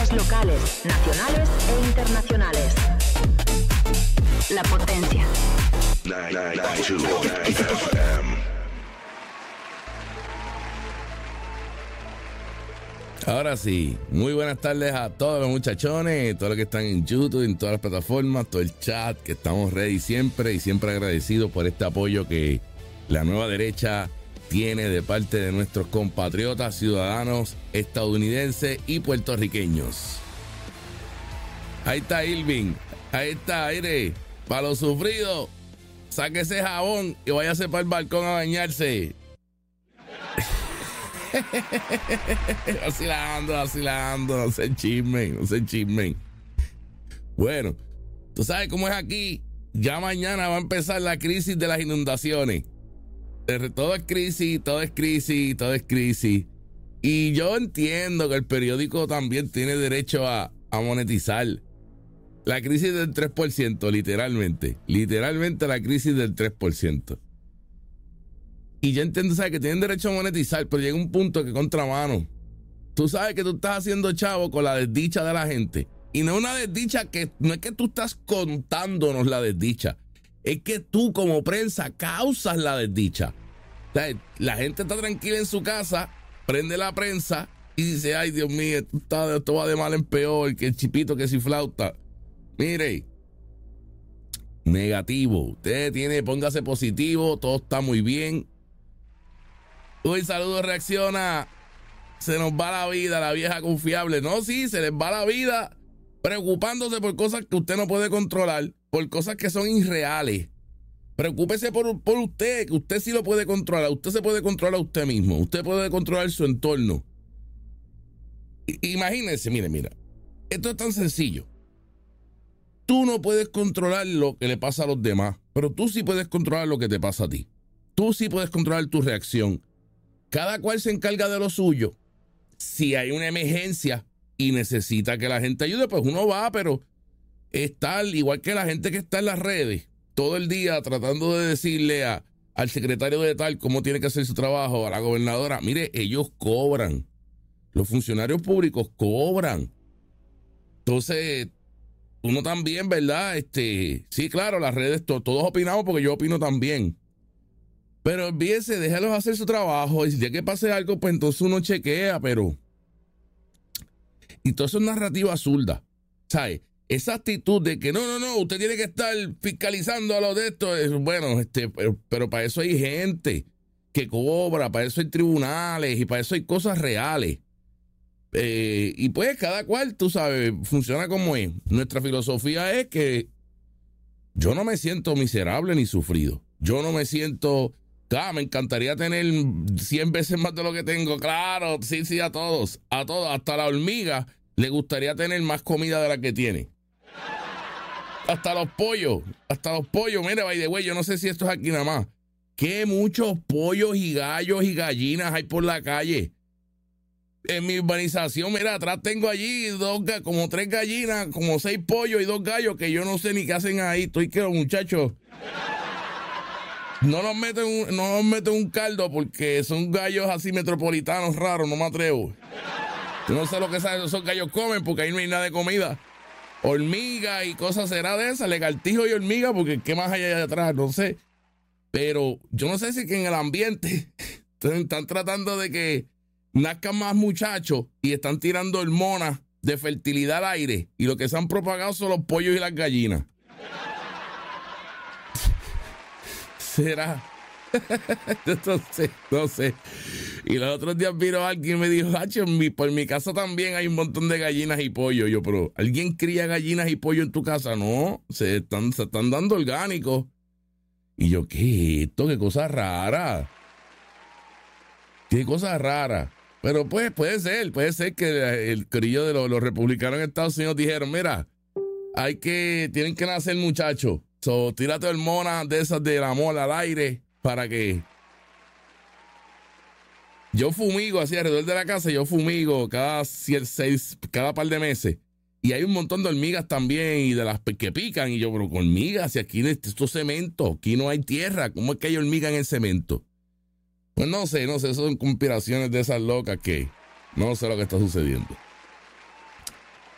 noticias locales, nacionales e internacionales. La Potencia. 992 FM. Ahora sí, muy buenas tardes a todos los muchachones, todos los que están en YouTube, en todas las plataformas, todo el chat, que estamos ready siempre y siempre agradecidos por este apoyo que la nueva derecha tiene de parte de nuestros compatriotas, ciudadanos estadounidenses y puertorriqueños. Ahí está Irving, ahí está Aire, para los sufridos, sáquese jabón y váyase para el balcón a bañarse. Vacilando, no se chismen. Bueno, tú sabes cómo es aquí. Ya mañana va a empezar la crisis de las inundaciones. Todo es crisis. Y yo entiendo que el periódico también tiene derecho a monetizar. La crisis del 3%, literalmente la crisis del 3%. Y yo entiendo, ¿sabes? Que tienen derecho a monetizar, pero llega un punto que contramano. Tú sabes que tú estás haciendo chavo con la desdicha de la gente. Y no es una desdicha que, no es que tú estás contándonos la desdicha. Es que tú como prensa causas la desdicha. O sea, la gente está tranquila en su casa, prende la prensa y dice, ay Dios mío, esto va de mal en peor, que el chipito, que si flauta. Mire, negativo. Usted póngase positivo, todo está muy bien. Uy, saludos, reacciona. Se nos va la vida, la vieja confiable. No, sí, se les va la vida preocupándose por cosas que usted no puede controlar, por cosas que son irreales. Preocúpese por usted, que usted sí lo puede controlar. Usted se puede controlar a usted mismo. Usted puede controlar su entorno. Imagínense, mira. Esto es tan sencillo. Tú no puedes controlar lo que le pasa a los demás, pero tú sí puedes controlar lo que te pasa a ti. Tú sí puedes controlar tu reacción. Cada cual se encarga de lo suyo. Si hay una emergencia y necesita que la gente ayude, pues uno va, pero está igual que la gente que está en las redes, todo el día tratando de decirle al secretario de tal cómo tiene que hacer su trabajo, a la gobernadora. Mire, ellos cobran. Los funcionarios públicos cobran. Entonces, uno también, ¿verdad? Sí, claro, las redes, todos opinamos porque yo opino también. Pero olvídese, déjalos hacer su trabajo. Y si tiene que pase algo, pues entonces uno chequea, pero... Y todo eso es narrativa absurda. ¿Sabes? Esa actitud de que no, usted tiene que estar fiscalizando a los de esto. Bueno, pero para eso hay gente que cobra, para eso hay tribunales y para eso hay cosas reales. Y pues cada cual, tú sabes, funciona como es. Nuestra filosofía es que yo no me siento miserable ni sufrido. Yo no me siento... me encantaría tener 100 veces más de lo que tengo. Claro, sí, a todos. Hasta la hormiga le gustaría tener más comida de la que tiene. Hasta los pollos. Mira, by the way, yo no sé si esto es aquí nada más. Qué muchos pollos y gallos y gallinas hay por la calle. En mi urbanización, mira, atrás tengo allí como 3 gallinas, como 6 pollos y 2 gallos que yo no sé ni qué hacen ahí. Estoy que los muchachos... No nos meten un caldo porque son gallos así metropolitanos raros, no me atrevo. Yo no sé lo que esos gallos comen porque ahí no hay nada de comida. Hormiga y cosas será de esas, lagartijo y hormiga, porque ¿qué más hay allá atrás? No sé. Pero yo no sé si que en el ambiente están tratando de que nazcan más muchachos y están tirando hormonas de fertilidad al aire y lo que se han propagado son los pollos y las gallinas. ¿Será? No sé. Y los otros días vino alguien y me dijo, por mi casa también hay un montón de gallinas y pollo. Yo, pero ¿alguien cría gallinas y pollo en tu casa? No, se están dando orgánicos. Y yo, ¿qué es esto? ¿Qué cosa rara? Pero pues puede ser que el corillo de los republicanos en Estados Unidos dijeron, mira, tienen que nacer muchachos. Tírate hormonas de esas del amor al aire para que... Yo fumigo así alrededor de la casa, cada par de meses. Y hay un montón de hormigas también y de las que pican. Y yo, pero hormigas, si aquí esto es cemento, aquí no hay tierra, ¿cómo es que hay hormigas en el cemento? Pues no sé, son conspiraciones de esas locas que no sé lo que está sucediendo.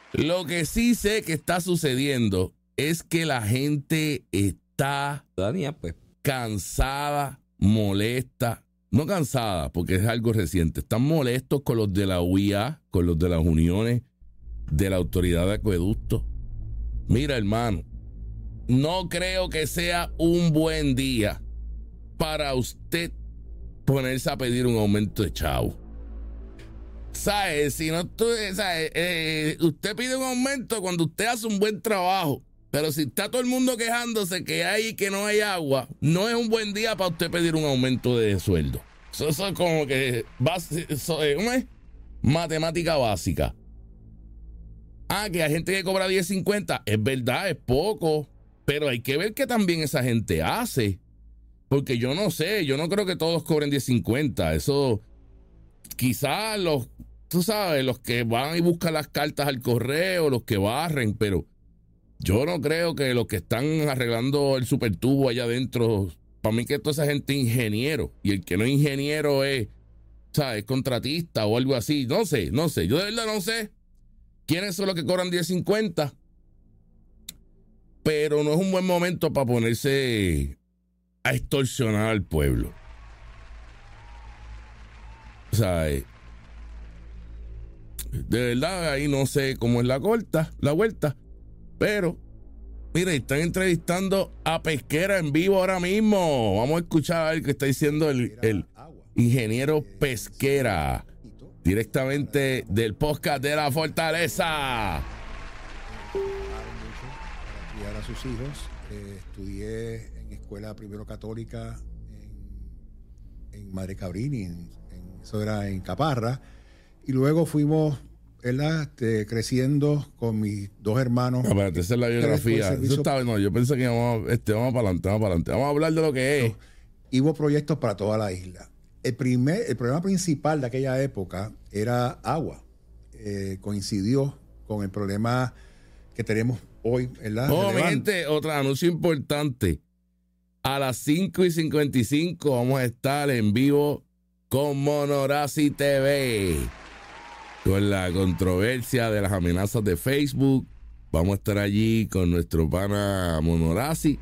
Lo que sí sé que está sucediendo es que la gente está Pues. cansada, molesta. No cansada, porque es algo reciente. Están molestos con los de la UIA, con los de las uniones de la Autoridad de Acueducto. Mira, hermano, no creo que sea un buen día para usted ponerse a pedir un aumento de chavo. ¿Sabes? Si no, usted pide un aumento cuando usted hace un buen trabajo. Pero si está todo el mundo quejándose que no hay agua, no es un buen día para usted pedir un aumento de sueldo. Eso es como que ¿cómo es? Matemática básica. Que hay gente que cobra 10.50. Es verdad, es poco. Pero hay que ver qué también esa gente hace. Porque yo no sé, yo no creo que todos cobren 10.50. Eso, quizás tú sabes, los que van y buscan las cartas al correo, los que barren, pero yo no creo que los que están arreglando el supertubo allá adentro, para mí que toda esa gente es ingeniero, y el que no es ingeniero es, ¿sabes?, contratista o algo así. No sé, yo de verdad no sé quiénes son los que cobran 10.50, pero no es un buen momento para ponerse a extorsionar al pueblo. O sea, de verdad ahí no sé cómo es la vuelta, pero mire, están entrevistando a Pesquera en vivo ahora mismo. Vamos a escuchar a ver qué está diciendo el ingeniero Pesquera, directamente del podcast de La Fortaleza. Para criar a sus hijos. Estudié en escuela primero católica en Madre Cabrini, eso era en Caparra, y luego fuimos, ¿verdad?, creciendo con mis dos hermanos. Espérate, esa es la biografía. Yo pensé que vamos para adelante. Vamos a hablar de lo que es. Y hubo proyectos para toda la isla. El problema principal de aquella época era agua. Coincidió con el problema que tenemos hoy, ¿verdad? Mi gente, otro anuncio importante. A las 5:55 vamos a estar en vivo con Monorazzi TV. Con la controversia de las amenazas de Facebook. Vamos a estar allí con nuestro pana Monorazzi.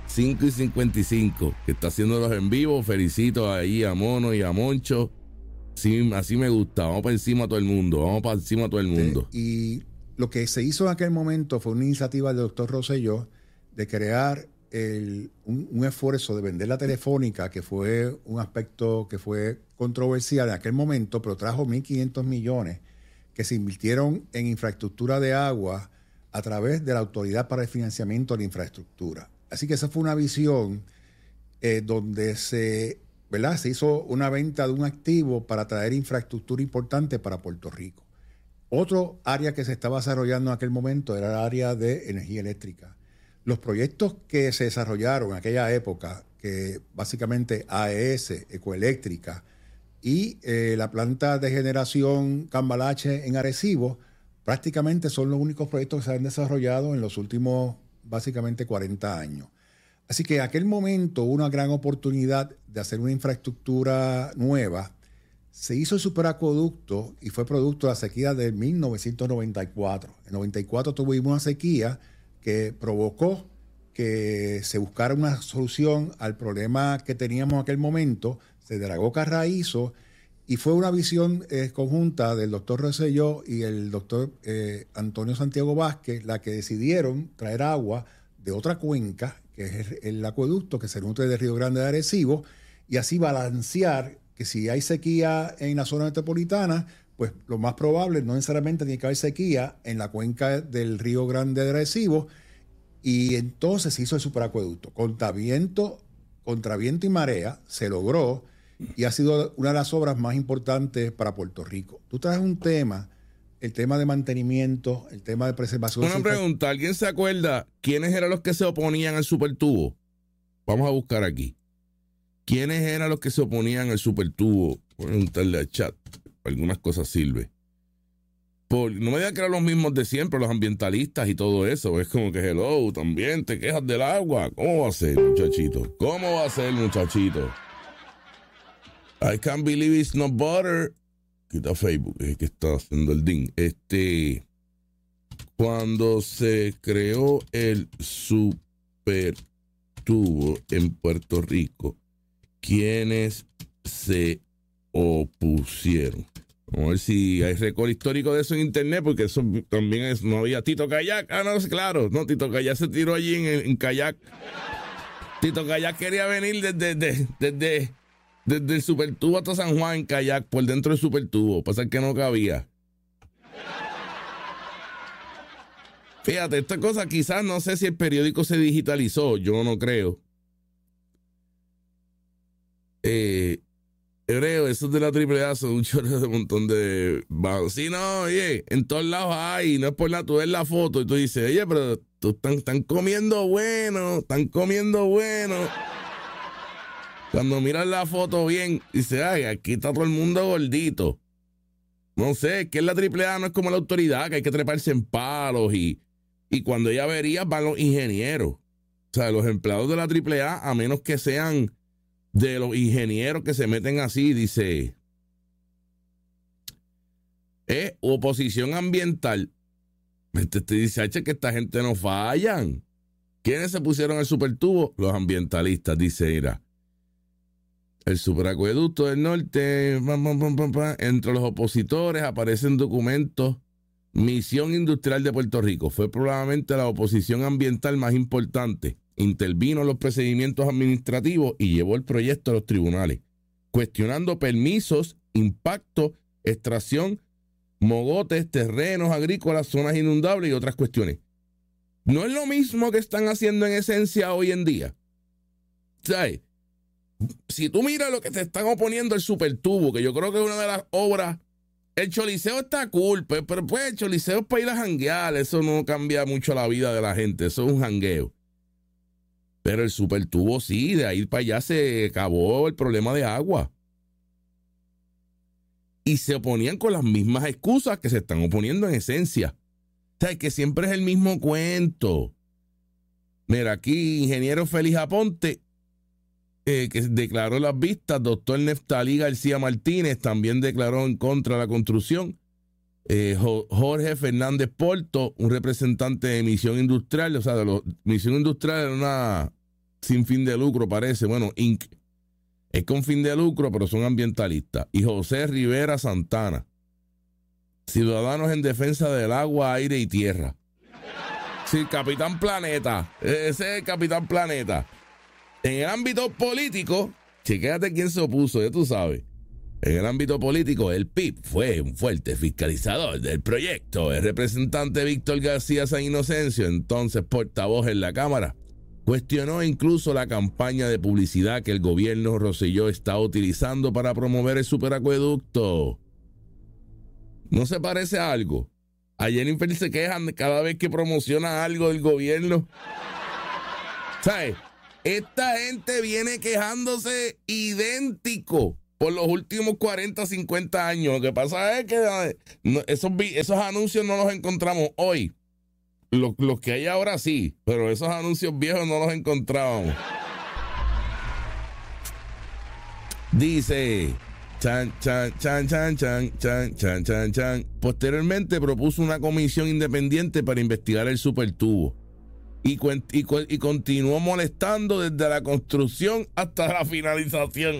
5:55, que está haciendo los en vivo. Felicito ahí a Mono y a Moncho. Sí, así me gusta. Vamos para encima a todo el mundo. Y lo que se hizo en aquel momento fue una iniciativa del doctor Rosselló de crear un esfuerzo de vender la telefónica, que fue un aspecto que fue controversial en aquel momento, pero trajo 1.500 millones que se invirtieron en infraestructura de agua a través de la Autoridad para el Financiamiento de la Infraestructura. Así que esa fue una visión donde se hizo una venta de un activo para traer infraestructura importante para Puerto Rico. Otro área que se estaba desarrollando en aquel momento era el área de energía eléctrica. Los proyectos que se desarrollaron en aquella época, que básicamente AES, Ecoeléctrica y la planta de generación Cambalache en Arecibo, prácticamente son los únicos proyectos que se han desarrollado en los últimos básicamente 40 años. Así que en aquel momento hubo una gran oportunidad de hacer una infraestructura nueva. Se hizo el superacueducto y fue producto de la sequía de 1994. En 94 tuvimos una sequía que provocó que se buscara una solución al problema que teníamos en aquel momento. Se dragó Carraízo y fue una visión conjunta del doctor Rosselló y el doctor Antonio Santiago Vázquez la que decidieron traer agua de otra cuenca, que es el acueducto que se nutre del Río Grande de Arecibo, y así balancear que si hay sequía en la zona metropolitana, pues lo más probable, no necesariamente tiene que haber sequía en la cuenca del Río Grande de Arecibo, y entonces se hizo el superacueducto. Contra viento y marea se logró, y ha sido una de las obras más importantes para Puerto Rico. Tú traes un tema, el tema de mantenimiento, el tema de preservación. Una pregunta, ¿alguien se acuerda quiénes eran los que se oponían al supertubo? Vamos a buscar aquí. ¿Quiénes eran los que se oponían al supertubo? Voy a preguntarle al chat. Algunas cosas sirven. No me digan que eran los mismos de siempre, los ambientalistas y todo eso. Es como que, hello, también te quejas del agua. ¿Cómo va a ser, muchachito? I can't believe it's not butter. Quita Facebook, es que está haciendo el ding. Cuando se creó el supertubo en Puerto Rico, ¿quiénes se opusieron? Vamos a ver si hay récord histórico de eso en internet, porque eso también es, no había Tito Kayak. Ah, no, claro, no, Tito Kayak se tiró allí en kayak. Tito Kayak quería venir desde el supertubo hasta San Juan en kayak, por dentro del supertubo, pasa que no cabía. Fíjate, esta cosa quizás no sé si el periódico se digitalizó, yo no creo. Creo, esos de la AAA son un chorro de un montón de... Sí, no, oye, en todos lados hay, no es por nada, tú ves la foto y tú dices, oye, pero tú están comiendo bueno, están comiendo bueno. Cuando miras la foto bien, dices, ay, aquí está todo el mundo gordito. No sé, es que la AAA no es como la autoridad, que hay que treparse en palos y cuando ella vería van los ingenieros. O sea, los empleados de la AAA, a menos que sean de los ingenieros que se meten así, dice, oposición ambiental. Te dice, que esta gente no fallan. ¿Quiénes se pusieron el supertubo? Los ambientalistas, dice, mira. El superacueducto del norte, entre los opositores aparecen documentos. Misión Industrial de Puerto Rico fue probablemente la oposición ambiental más importante. Intervino en los procedimientos administrativos y llevó el proyecto a los tribunales, cuestionando permisos, impacto, extracción, mogotes, terrenos agrícolas, zonas inundables y otras cuestiones. No es lo mismo que están haciendo en esencia hoy en día. ¿Sabes? Si tú miras lo que te están oponiendo el supertubo, que yo creo que es una de las obras, el choliseo está cool, pero pues el choliseo es para ir a janguear, eso no cambia mucho la vida de la gente, eso es un jangueo. Pero el supertubo sí, de ahí para allá se acabó el problema de agua. Y se oponían con las mismas excusas que se están oponiendo en esencia. O sea, que siempre es el mismo cuento. Mira, aquí ingeniero Félix Aponte, que declaró las vistas, doctor Neftalí García Martínez también declaró en contra de la construcción. Jorge Fernández Porto, un representante de Misión Industrial, o sea, Misión Industrial era una sin fin de lucro, parece, bueno, Inc. Es con fin de lucro, pero son ambientalistas. Y José Rivera Santana, Ciudadanos en Defensa del Agua, Aire y Tierra. Sí, Capitán Planeta, ese es el Capitán Planeta. En el ámbito político, chequéate quién se opuso, ya tú sabes. En el ámbito político, el PIB fue un fuerte fiscalizador del proyecto. El representante Víctor García San Inocencio, entonces portavoz en la Cámara, cuestionó incluso la campaña de publicidad que el gobierno Rosselló está utilizando para promover el superacueducto. ¿No se parece a algo? A Jennifer se quejan cada vez que promociona algo del gobierno. ¿Sabes? Esta gente viene quejándose idéntico por los últimos 40, 50 años. Lo que pasa es que esos anuncios no los encontramos hoy. Los que hay ahora sí, pero esos anuncios viejos no los encontrábamos. Dice, posteriormente propuso una comisión independiente para investigar el supertubo. Y continuó molestando desde la construcción hasta la finalización.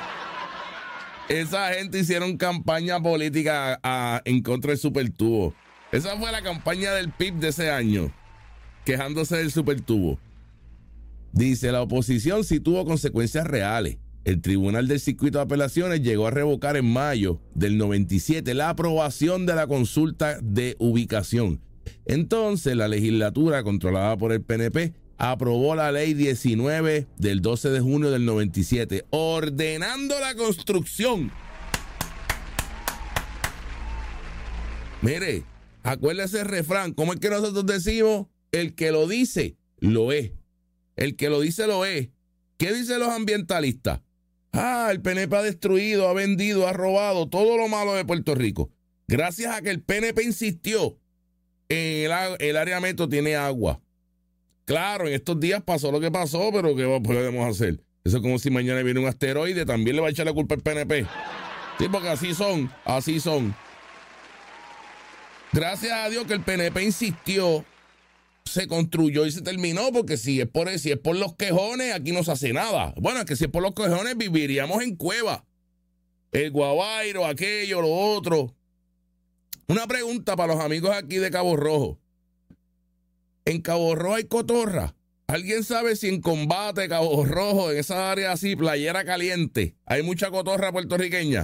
Esa gente hicieron campaña política en contra del supertubo. Esa fue la campaña del PIB de ese año, quejándose del supertubo. Dice, la oposición sí tuvo consecuencias reales. El Tribunal del Circuito de Apelaciones llegó a revocar en mayo del 97 la aprobación de la consulta de ubicación. Entonces, la legislatura, controlada por el PNP, aprobó la ley 19 del 12 de junio del 97, ordenando la construcción. Mire, acuérdese el refrán, ¿cómo es que nosotros decimos? El que lo dice, lo es. El que lo dice, lo es. ¿Qué dicen los ambientalistas? El PNP ha destruido, ha vendido, ha robado todo lo malo de Puerto Rico. Gracias a que el PNP insistió en el área metro tiene agua. Claro, en estos días pasó lo que pasó, pero ¿qué podemos hacer? Eso es como si mañana viene un asteroide, también le va a echar la culpa al PNP. Sí, porque así son, así son. Gracias a Dios que el PNP insistió, se construyó y se terminó, porque si es por los quejones, aquí no se hace nada. Bueno, es que si es por los quejones, viviríamos en cueva. El guabairo, aquello, lo otro. Una pregunta para los amigos aquí de Cabo Rojo. ¿En Cabo Rojo hay cotorra? ¿Alguien sabe si en Combate, Cabo Rojo, en esa área así, playera caliente, hay mucha cotorra puertorriqueña?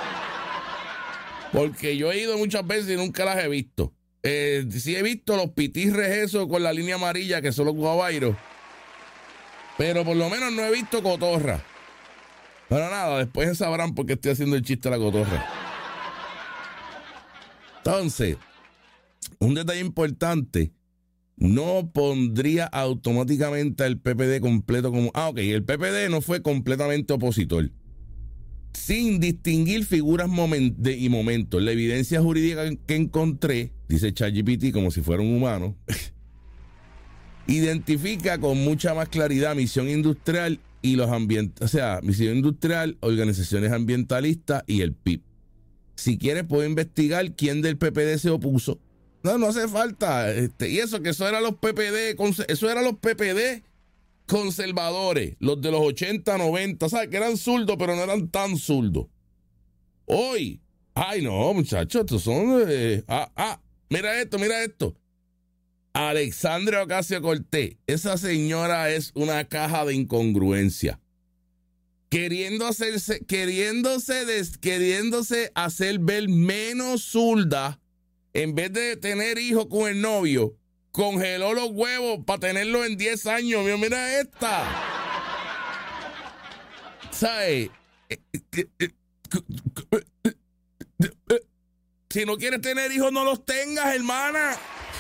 Porque yo he ido muchas veces y nunca las he visto. Sí he visto los pitirres esos con la línea amarilla, que son los guabairos. Pero por lo menos no he visto cotorra. Pero nada, después sabrán por qué estoy haciendo el chiste de la cotorra. Entonces, un detalle importante. No pondría automáticamente al PPD completo como... ok, el PPD no fue completamente opositor. Sin distinguir figuras y momentos. La evidencia jurídica que encontré, dice ChatGPT como si fuera un humano, identifica con mucha más claridad misión industrial y los ambientales, o sea, misión industrial, organizaciones ambientalistas y el PIB. Si quieres puedo investigar quién del PPD se opuso. No hace falta. Y eso eran los PPD, eso eran los PPD conservadores, los de los 80, 90, ¿sabes? Que eran zurdos, pero no eran tan zurdos. Hoy, ay no, muchachos, estos son... mira esto. Alexandria Ocasio-Cortez, esa señora es una caja de incongruencia. Queriéndose hacer ver menos zurda. En vez de tener hijos con el novio, congeló los huevos para tenerlos en 10 años. Mira esta. ¿Sabes? Si no quieres tener hijos, no los tengas, hermana.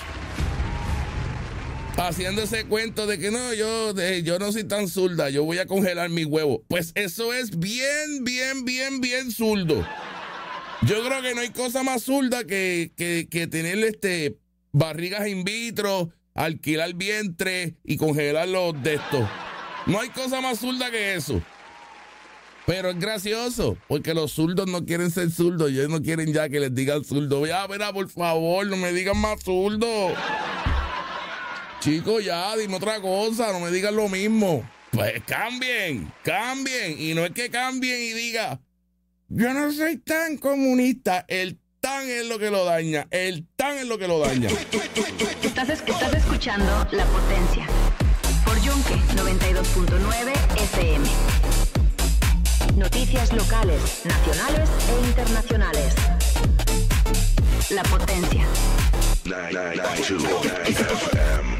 Haciendo ese cuento de que no, yo no soy tan zurda, yo voy a congelar mis huevos. Pues eso es bien zurdo. Yo creo que no hay cosa más zurda que tener barrigas in vitro, alquilar vientre y congelar los de estos. No hay cosa más zurda que eso. Pero es gracioso, porque los zurdos no quieren ser zurdos, ellos no quieren ya que les digan zurdo. Ya, verá, por favor, no me digan más zurdo. Chicos, ya, dime otra cosa, no me digan lo mismo. Pues cambien. Y no es que cambien y diga... Yo no soy tan comunista. El tan es lo que lo daña. Estás escuchando La Potencia por Yunque 92.9 FM. Noticias locales, nacionales e internacionales. La Potencia. 992 FM.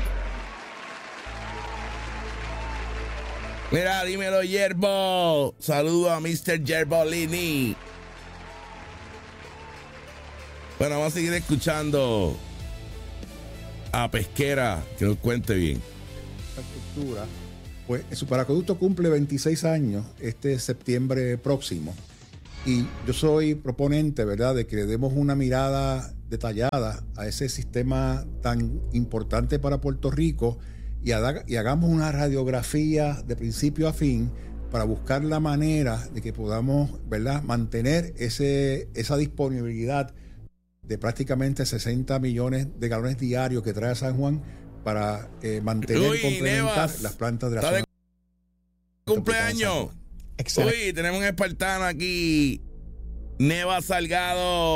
Mira, dímelo, Yerbo. Saludo a Mr. Yerbolini. Bueno, vamos a seguir escuchando a Pesquera, que nos cuente bien. Infraestructura. Pues el superacueducto cumple 26 años este septiembre próximo. Y yo soy proponente, ¿verdad?, de que le demos una mirada detallada a ese sistema tan importante para Puerto Rico y hagamos una radiografía de principio a fin para buscar la manera de que podamos, ¿verdad?, mantener esa disponibilidad de prácticamente 60 millones de galones diarios que trae San Juan para mantener y complementar las plantas de la zona. Cumpleaños. Excelente. Uy, tenemos un espartano aquí. Neva Salgado.